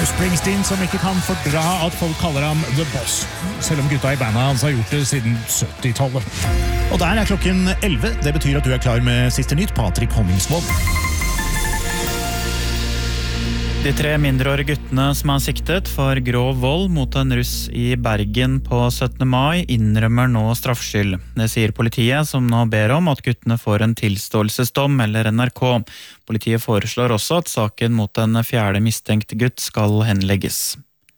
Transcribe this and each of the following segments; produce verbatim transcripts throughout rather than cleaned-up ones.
Bruce Springsteen som ikke kan fordra at folk kaller ham The Boss, selv om gutta i bandet hans har gjort det siden syttitallet. Og der er klokken elleve. Det betyr at du er klar med siste nytt, Patrik Honningsvold. De tre mindreårige guttene som er siktet for grov vold mot en russ i Bergen på syttende mai innrømmer nå straffskyld. Det sier politiet, som nå ber om at guttene får en tilståelsesdom eller N R K. Politiet foreslår også at saken mot en fjerde mistenkt gutt skal henlegges.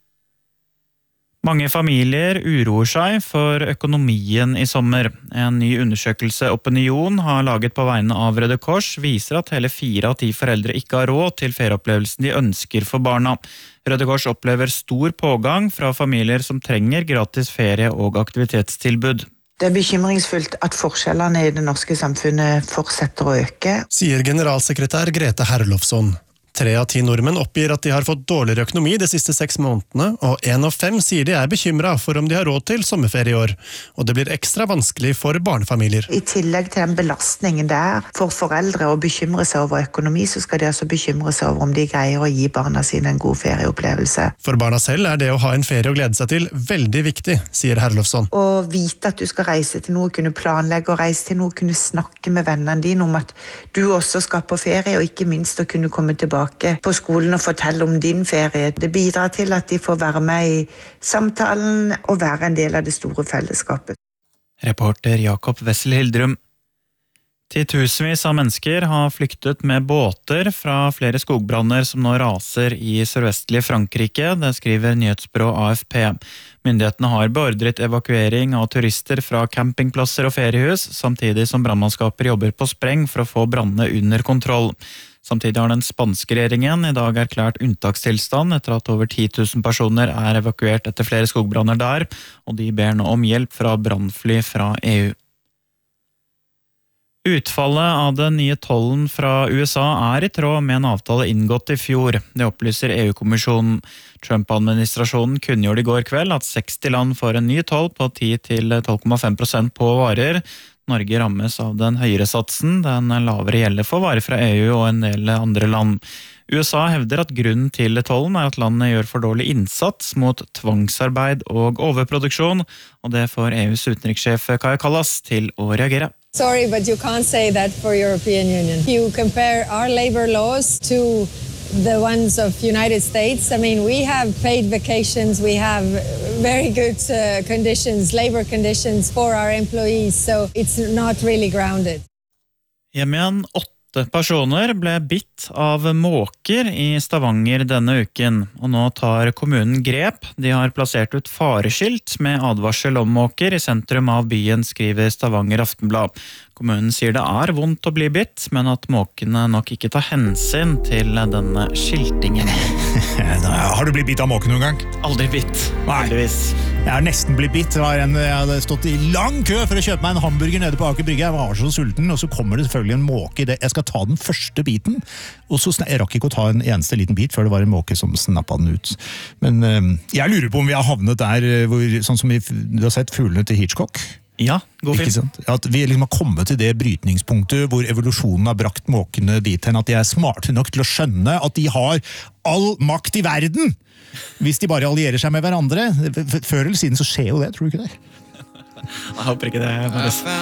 Mange familier uroer seg for økonomien i sommer. En ny undersøkelse Opinion har laget på vegne av Røde Kors viser at hele fire av ti foreldre ikke har råd til ferieopplevelsen de ønsker for barna. Røde Kors opplever stor pågang fra familier som trenger gratis ferie- og aktivitetstilbud. Det er bekymringsfullt at forskjellene i det norske samfunnet fortsetter å øke, sier generalsekretær Grete Herlofsson. Tre av ti nordmenn oppgir at de har fått dårligere økonomi de siste seks månedene, og en av fem sier de er bekymret for om de har råd til sommerferie i år. Og det blir ekstra vanskelig for barnefamilier. I tillegg til den belastningen det er for foreldre å bekymre seg over økonomi, så skal de altså bekymre seg over om de greier å gi barna sine en god ferieopplevelse. For barna selv er det å ha en ferie å glede seg til veldig viktig, sier Herlofsson. Å vite at du skal reise til noe, kunne planlegge å reise til noe, kunne snakke med vennene dine om at du også skal på ferie, og ikke minst å kunne komme tilbake på skolen og fortelle om din ferie. Det bidrar til at de får være med i samtalen og være en del av det store fellesskapet. Reporter Jakob Wessel Hildrum. Titusenvis av mennesker har flyktet med båter fra flere skogbranner som nå raser i sørvestlige Frankrike, det skriver nyhetsbyrå A F P. Myndighetene har beordret evakuering av turister fra campingplasser og feriehus, samtidig som brannmannskaper jobber på spreng for å få brannene under kontroll. Samtidig har den spanske regjeringen i dag erklært unntakstilstand etter at over ti tusen personer er evakuert etter flere skogbranner der, og de ber nå om hjelp fra brannfly fra E U. Utfallet av den nye tollen fra U S A er i tråd med en avtale inngått i fjor. Det opplyser E U-kommisjonen. Trump-administrasjonen kunngjorde i går kveld at seksti land får en ny toll på ti til tolv komma fem prosent på varer. Norge rammes av den høyere satsen, den lavere gjelder for varer fra E U og en del andre land. U S A hevder at grunnen til tollen er at landet gjør for dårlig innsats mot tvangsarbeid og overproduksjon, og det får E U's utenrikssjef Kaja Kallas til å reagere. Sorry, but you can't say that for European Union. You compare our labor laws to the ones of United States. I mean, we have paid vacations, we have very good uh, conditions, labor conditions for our employees, so it's not really grounded. Hjem igjen, åtte personer ble bitt av måker i Stavanger denne uken, og nå tar kommunen grep. De har plassert ut fareskilt med advarsel om måker i sentrum av byen, skriver Stavanger Aftenblad. Kommunen sier det er vondt å bli bitt, men at måkene nok ikke tar hensyn til denne skiltingen. Har du blitt bitt av måken noen gang? Aldri bitt, heldigvis. Jeg har nesten blitt bitt. Det var en, jeg hadde stått i lang kø for å kjøpe meg en hamburger nede på Aker Brygge. Jeg var så sulten, og så kommer det selvfølgelig en måke. Jeg skal ta den første biten, og så jeg rakk ikke å ta en eneste liten bit før det var en måke som snappet den ut. Men øh, jeg lurer på om vi har havnet der, hvor, sånn som vi, du har sett fuglene til Hitchcock. Ja, god film. At vi liksom har kommet til det brytningspunktet hvor evolusjonen har brakt måkene dit hen at de er smarte nok til å skjønne at de har all makt i verden hvis de bare allierer seg med hverandre. Før eller siden så skjer jo det, tror du ikke det? Jeg håper ikke det.